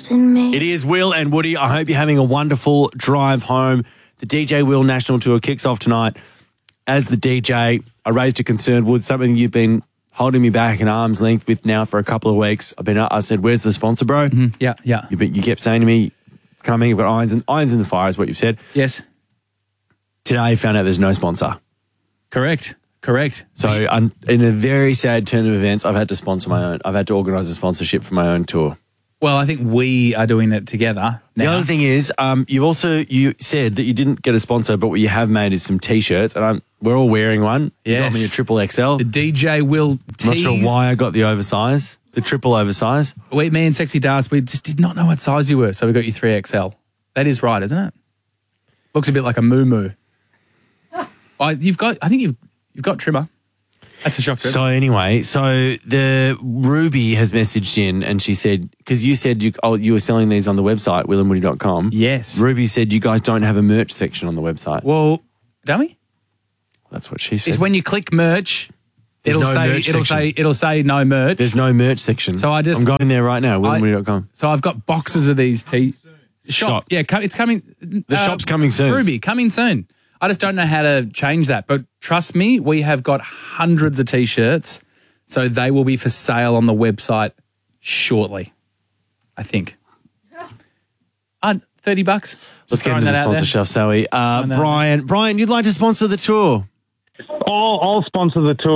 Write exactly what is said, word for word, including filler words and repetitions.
left in me. It is Will and Woody. I hope you're having a wonderful drive home. The D J Will National Tour kicks off tonight. As the D J, I raised a concern, Wood, something you've been holding me back an arm's length with now for a couple of weeks. I've been, I said, where's the sponsor, bro? Mm-hmm. Yeah, yeah. You, you kept saying to me, coming, you've got irons, and, irons in the fire is what you've said. Yes. Today, I found out there's no sponsor. Correct. Correct. So I'm, in a very sad turn of events, I've had to sponsor my own. I've had to organise a sponsorship for my own tour. Well, I think we are doing it together now. The other thing is, um, you've also you said that you didn't get a sponsor, but what you have made is some T-shirts, and I'm, we're all wearing one. Yes. You got me a triple X L. The D J Will I'm not tease. sure why I got the oversize, the triple oversize. We, me and Sexy Dars, we just did not know what size you were, so we got you three X L. That is right, isn't it? Looks a bit like a moo-moo. I, you've got, I think you've you've got trimmer. That's a shock. So anyway, so the Ruby has messaged in and she said, because you said you oh, you were selling these on the website, will and woody dot com. Yes. Ruby said you guys don't have a merch section on the website. Well, don't we? That's what she said. Is when you click merch, There's it'll no say merch it'll section. say it'll say no merch. There's no merch section. So I just- I'm going there right now, will and woody dot com. So I've got boxes of these tea. Shop. Shop. Yeah, co- it's coming. The shop's coming soon. Ruby, coming soon. I just don't know how to change that. But trust me, we have got hundreds of T-shirts, so they will be for sale on the website shortly, I think. Uh, thirty bucks. Let's Just get throwing into the that out there. sponsor stuff, shall we? Uh, Throwing that out Brian, Brian, you'd like to sponsor the tour? I'll, I'll sponsor the tour.